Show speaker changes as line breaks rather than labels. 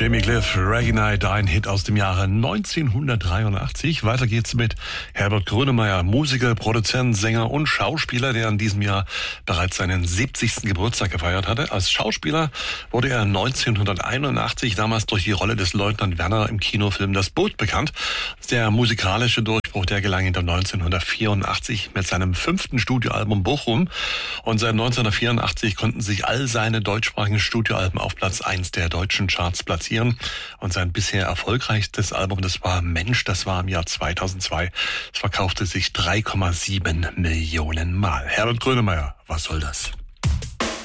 Jimmy Cliff, Reggae Night, ein Hit aus dem Jahre 1983. Weiter geht's mit Herbert Grönemeyer, Musiker, Produzent, Sänger und Schauspieler, der in diesem Jahr bereits seinen 70. Geburtstag gefeiert hatte. Als Schauspieler wurde er 1981 damals durch die Rolle des Leutnant Werner im Kinofilm Das Boot bekannt. Der musikalische Durchbruch, der gelang ihm dann 1984 mit seinem 5. Studioalbum Bochum. Und seit 1984 konnten sich all seine deutschsprachigen Studioalben auf Platz 1 der deutschen Charts platzieren. Und sein bisher erfolgreichstes Album, das war Mensch, das war im Jahr 2002. Es verkaufte sich 3,7 Millionen Mal. Herbert Grönemeyer, was soll das?